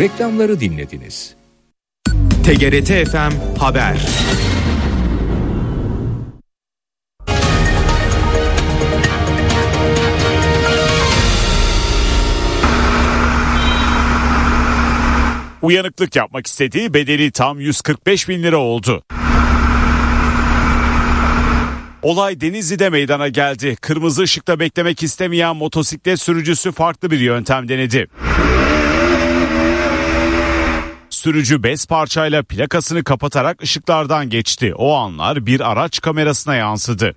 Reklamları dinlediniz. TGRT FM Haber. Uyanıklık yapmak istediği bedeli tam 145 bin lira oldu. Olay Denizli'de meydana geldi. Kırmızı ışıkta beklemek istemeyen motosiklet sürücüsü farklı bir yöntem denedi. Sürücü bez parçayla plakasını kapatarak ışıklardan geçti. O anlar bir araç kamerasına yansıdı.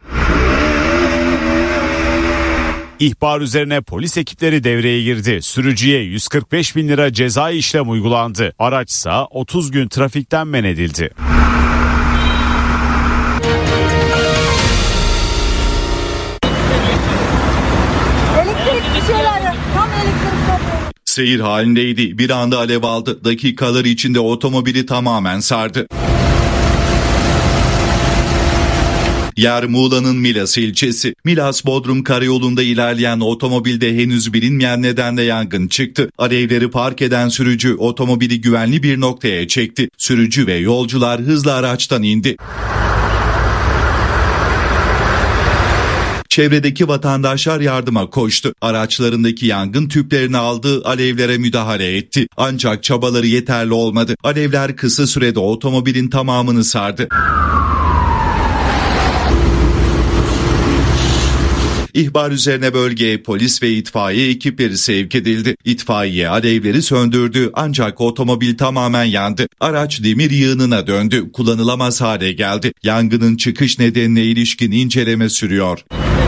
İhbar üzerine polis ekipleri devreye girdi. Sürücüye 145 bin lira cezai işlem uygulandı. Araçsa 30 gün trafikten men edildi. Seyir halindeydi. Bir anda alev aldı. Dakikalar içinde otomobili tamamen sardı. Yer Muğla'nın Milas ilçesi. Milas-Bodrum karayolunda ilerleyen otomobilde henüz bilinmeyen nedenle yangın çıktı. Alevleri park eden sürücü otomobili güvenli bir noktaya çekti. Sürücü ve yolcular hızla araçtan indi. Çevredeki vatandaşlar yardıma koştu. Araçlarındaki yangın tüplerini aldı, alevlere müdahale etti. Ancak çabaları yeterli olmadı. Alevler kısa sürede otomobilin tamamını sardı. İhbar üzerine bölgeye polis ve itfaiye ekipleri sevk edildi. İtfaiye alevleri söndürdü ancak otomobil tamamen yandı. Araç demir yığınına döndü, kullanılamaz hale geldi. Yangının çıkış nedenine ilişkin inceleme sürüyor.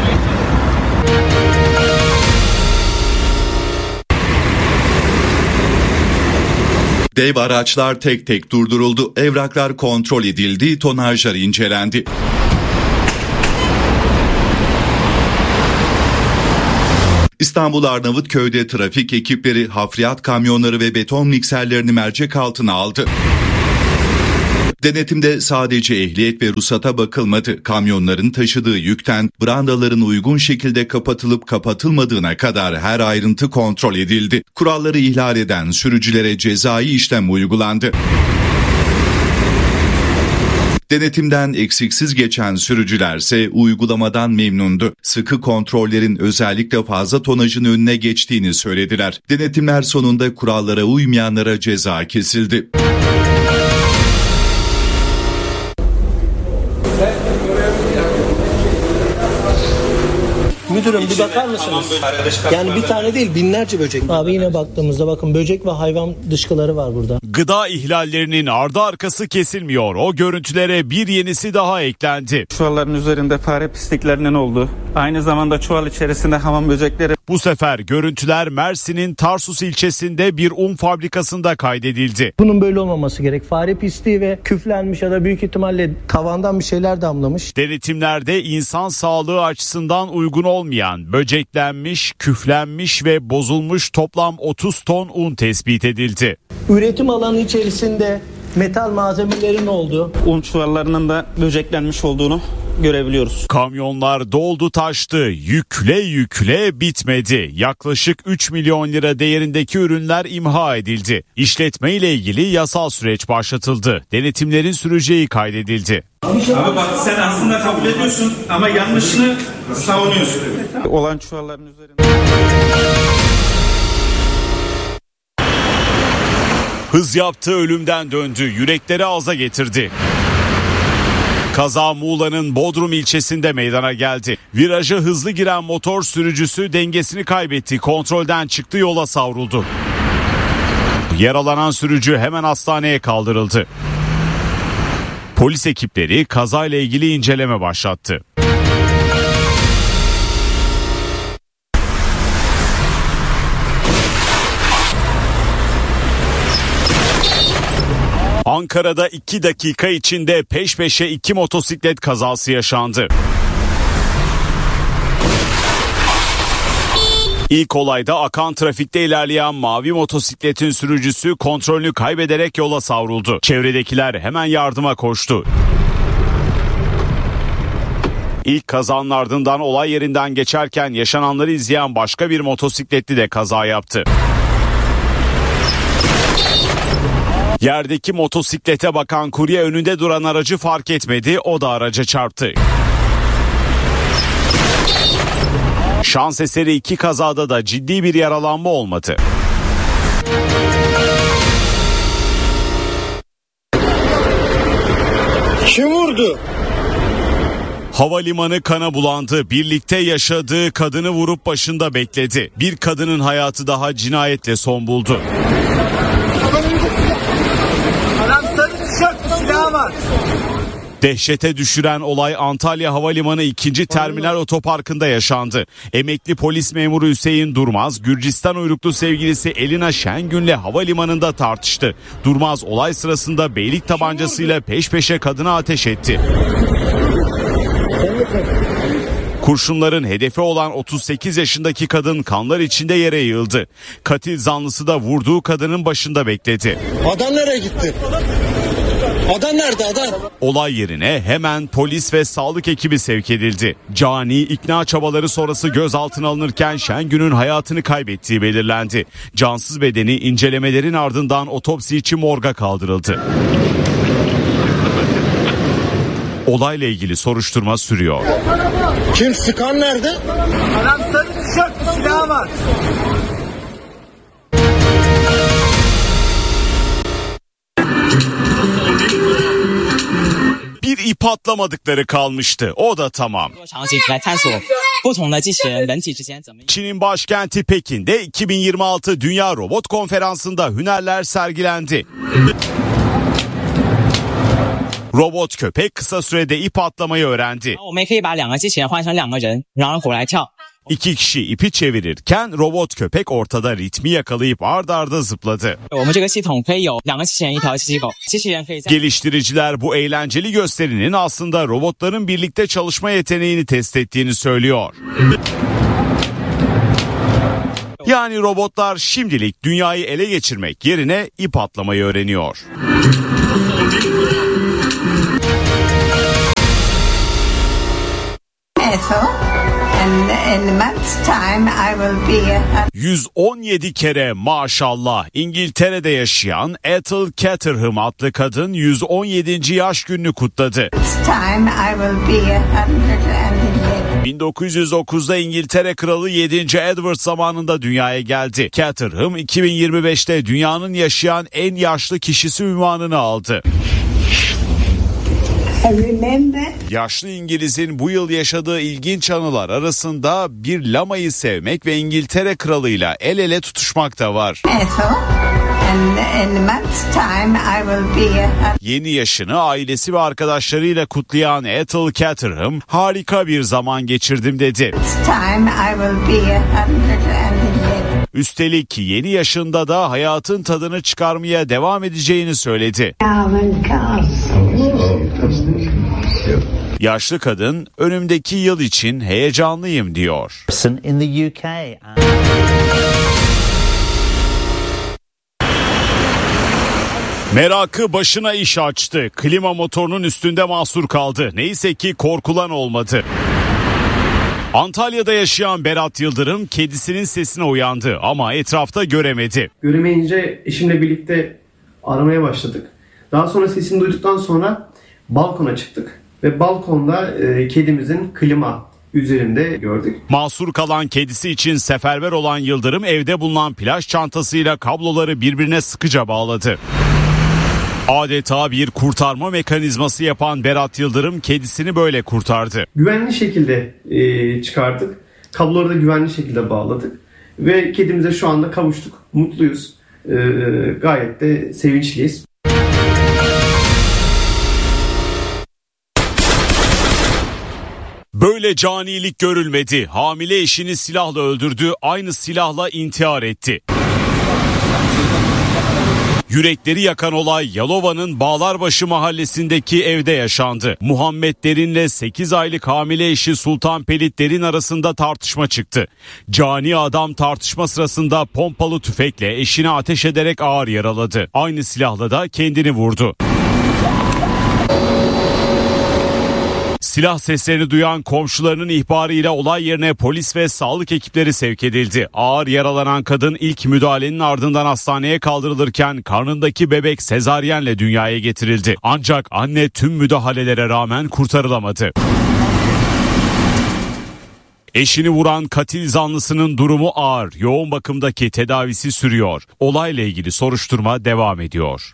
Dev araçlar tek tek durduruldu, evraklar kontrol edildi, tonajlar incelendi. İstanbul Arnavutköy'de trafik ekipleri hafriyat kamyonları ve beton mikserlerini mercek altına aldı. Denetimde sadece ehliyet ve ruhsata bakılmadı. Kamyonların taşıdığı yükten brandaların uygun şekilde kapatılıp kapatılmadığına kadar her ayrıntı kontrol edildi. Kuralları ihlal eden sürücülere cezai işlem uygulandı. Denetimden eksiksiz geçen sürücülerse uygulamadan memnundu. Sıkı kontrollerin özellikle fazla tonajın önüne geçtiğini söylediler. Denetimler sonunda kurallara uymayanlara ceza kesildi. Müdürüm bir bakar mısınız? Yani bir tane değil binlerce böcek. Abi yine baktığımızda bakın böcek ve hayvan dışkıları var burada. Gıda ihlallerinin ardı arkası kesilmiyor. O görüntülere bir yenisi daha eklendi. Çuvalların üzerinde fare pisliklerinin olduğu, aynı zamanda çuval içerisinde hamam böcekleri. Bu sefer görüntüler Mersin'in Tarsus ilçesinde bir un fabrikasında kaydedildi. Bunun böyle olmaması gerek. Fare pisliği ve küflenmiş ya da büyük ihtimalle tavandan bir şeyler damlamış. Denetimlerde insan sağlığı açısından uygun olmayan, böceklenmiş, küflenmiş ve bozulmuş toplam 30 ton un tespit edildi. Üretim alanı içerisinde metal malzemelerin olduğu, Un çuvallarının da böceklenmiş olduğunu görebiliyoruz. Kamyonlar doldu taştı, yükle bitmedi. Yaklaşık 3 milyon lira değerindeki ürünler imha edildi. İşletme ile ilgili yasal süreç başlatıldı. Denetimlerin süreceği kaydedildi. Ama bak sen aslında kabul ediyorsun ama yanlışını savunuyorsun. Olan çuvalların üzerinde. Hız yaptı, ölümden döndü, yürekleri ağza getirdi. Kaza Muğla'nın Bodrum ilçesinde meydana geldi. Viraja hızlı giren motor sürücüsü dengesini kaybetti, kontrolden çıktı, yola savruldu. Yaralanan sürücü hemen hastaneye kaldırıldı. Polis ekipleri kazayla ilgili inceleme başlattı. Ankara'da 2 dakika içinde peş peşe 2 motosiklet kazası yaşandı. İlk olayda akan trafikte ilerleyen mavi motosikletin sürücüsü kontrolünü kaybederek yola savruldu. Çevredekiler hemen yardıma koştu. İlk kazanın ardından olay yerinden geçerken yaşananları izleyen başka bir motosikletli de kaza yaptı. Yerdeki motosiklete bakan kurye önünde duran aracı fark etmedi, o da araca çarptı. Şans eseri iki kazada da ciddi bir yaralanma olmadı. Kim vurdu? Havalimanı kana bulandı. Birlikte yaşadığı kadını vurup başında bekledi. Bir kadının hayatı daha cinayetle son buldu. Adam sarı tişörtlü, silahı var. Dehşete düşüren olay Antalya Havalimanı 2. Terminal Otoparkı'nda yaşandı. Emekli polis memuru Hüseyin Durmaz, Gürcistan uyruklu sevgilisi Elina Şengün'le havalimanında tartıştı. Durmaz olay sırasında beylik tabancasıyla peş peşe kadına ateş etti. Kurşunların hedefi olan 38 yaşındaki kadın kanlar içinde yere yığıldı. Katil zanlısı da vurduğu kadının başında bekledi. Adam nereye gitti? Adam nerede adam? Olay yerine hemen polis ve sağlık ekibi sevk edildi. Cani ikna çabaları sonrası gözaltına alınırken Şengün'ün hayatını kaybettiği belirlendi. Cansız bedeni incelemelerin ardından otopsi için morga kaldırıldı. Olayla ilgili soruşturma sürüyor. Kim, sıkan nerede? Adam sarı tişörtlü, silahı var. Bir ip atlamadıkları kalmıştı. O da tamam. Çin'in başkenti Pekin'de 2026 Dünya Robot Konferansı'nda hünerler sergilendi. Robot köpek kısa sürede ip atlamayı öğrendi. İki kişi ipi çevirirken robot köpek ortada ritmi yakalayıp ard arda zıpladı. Geliştiriciler bu eğlenceli gösterinin aslında robotların birlikte çalışma yeteneğini test ettiğini söylüyor. Yani robotlar şimdilik dünyayı ele geçirmek yerine ip atlamayı öğreniyor. In a month's time I will be 117 kere maşallah. İngiltere'de yaşayan Ethel Caterham adlı kadın 117. yaş gününü kutladı. 1909'da İngiltere Kralı 7. Edward zamanında dünyaya geldi. Caterham 2025'te dünyanın yaşayan en yaşlı kişisi unvanını aldı. Yaşlı İngiliz'in bu yıl yaşadığı ilginç anılar arasında bir lamayı sevmek ve İngiltere kralıyla el ele tutuşmak da var. Yeni yaşını ailesi ve arkadaşlarıyla kutlayan Ethel Caterham, harika bir zaman geçirdim dedi. Üstelik yeni yaşında da hayatın tadını çıkarmaya devam edeceğini söyledi. Yaşlı kadın önümdeki yıl için heyecanlıyım diyor. Merakı başına iş açtı. Klima motorunun üstünde mahsur kaldı. Neyse ki korkulan olmadı. Antalya'da yaşayan Berat Yıldırım kedisinin sesine uyandı ama etrafta göremedi. Göremeyince eşimle birlikte aramaya başladık. Daha sonra sesini duyduktan sonra balkona çıktık ve balkonda kedimizin klima üzerinde gördük. Mahsur kalan kedisi için seferber olan Yıldırım evde bulunan plaj çantasıyla kabloları birbirine sıkıca bağladı. Adeta bir kurtarma mekanizması yapan Berat Yıldırım kedisini böyle kurtardı. Güvenli şekilde çıkardık. Kabloları da güvenli şekilde bağladık. Ve kedimize şu anda kavuştuk. Mutluyuz. Gayet de sevinçliyiz. Böyle canilik görülmedi. Hamile eşini silahla öldürdü, aynı silahla intihar etti. Yürekleri yakan olay Yalova'nın Bağlarbaşı mahallesindeki evde yaşandı. Muhammed Derin'le 8 aylık hamile eşi Sultan Pelit Derin arasında tartışma çıktı. Cani adam tartışma sırasında pompalı tüfekle eşine ateş ederek ağır yaraladı. Aynı silahla da kendini vurdu. Silah seslerini duyan komşularının ihbarıyla olay yerine polis ve sağlık ekipleri sevk edildi. Ağır yaralanan kadın ilk müdahalenin ardından hastaneye kaldırılırken karnındaki bebek sezaryenle dünyaya getirildi. Ancak anne tüm müdahalelere rağmen kurtarılamadı. Eşini vuran katil zanlısının durumu ağır. Yoğun bakımdaki tedavisi sürüyor. Olayla ilgili soruşturma devam ediyor.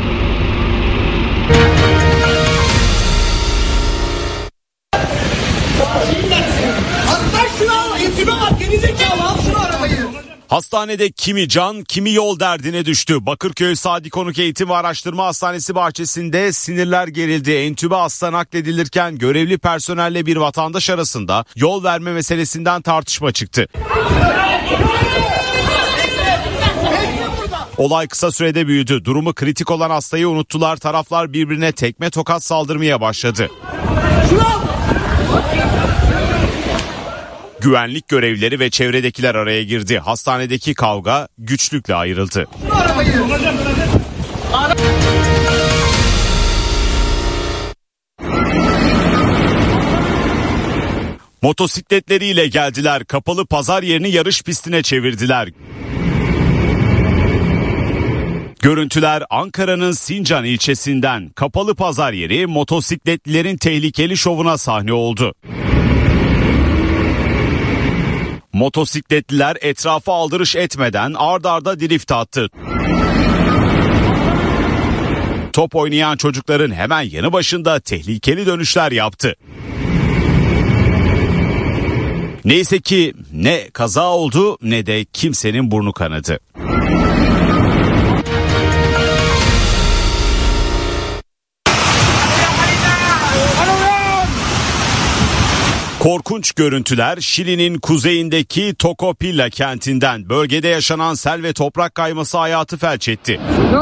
Hastanede kimi can, kimi yol derdine düştü. Bakırköy Sadi Konuk Eğitim ve Araştırma Hastanesi bahçesinde sinirler gerildi. Entübe hasta nakledilirken görevli personelle bir vatandaş arasında yol verme meselesinden tartışma çıktı. Olay kısa sürede büyüdü. Durumu kritik olan hastayı unuttular. Taraflar birbirine tekme tokat saldırmaya başladı. Güvenlik görevlileri ve çevredekiler araya girdi. Hastanedeki kavga güçlükle ayrıldı. Motosikletleriyle geldiler. Kapalı pazar yerini yarış pistine çevirdiler. Görüntüler Ankara'nın Sincan ilçesinden. Kapalı pazar yeri motosikletlilerin tehlikeli şovuna sahne oldu. Motosikletliler etrafa aldırış etmeden ard arda drift attı. Top oynayan çocukların hemen yanı başında tehlikeli dönüşler yaptı. Neyse ki ne kaza oldu ne de kimsenin burnu kanadı. Korkunç görüntüler Şili'nin kuzeyindeki Tocopilla kentinden. Bölgede yaşanan sel ve toprak kayması hayatı felç etti.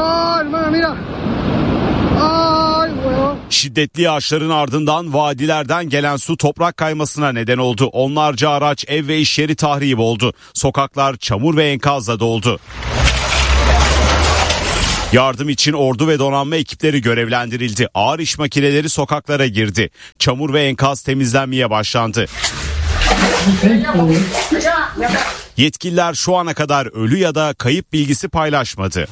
Şiddetli yağışların ardından vadilerden gelen su toprak kaymasına neden oldu. Onlarca araç, ev ve iş yeri tahrip oldu. Sokaklar çamur ve enkazla doldu. Yardım için ordu ve donanma ekipleri görevlendirildi. Ağır iş makineleri sokaklara girdi. Çamur ve enkaz temizlenmeye başlandı. Yetkililer şu ana kadar ölü ya da kayıp bilgisi paylaşmadı.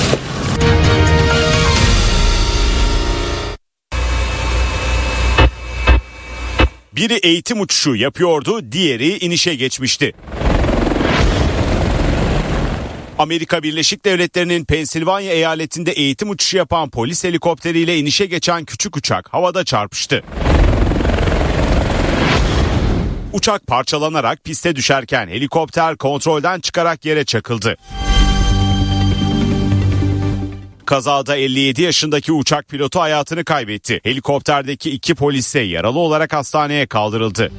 Biri eğitim uçuşu yapıyordu, diğeri inişe geçmişti. Amerika Birleşik Devletleri'nin Pensilvanya eyaletinde eğitim uçuşu yapan polis helikopteriyle inişe geçen küçük uçak havada çarpıştı. Uçak parçalanarak piste düşerken helikopter kontrolden çıkarak yere çakıldı. Kazada 57 yaşındaki uçak pilotu hayatını kaybetti. Helikopterdeki 2 polis ise yaralı olarak hastaneye kaldırıldı.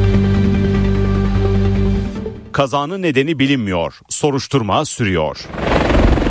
Kazanın nedeni bilinmiyor. Soruşturma sürüyor.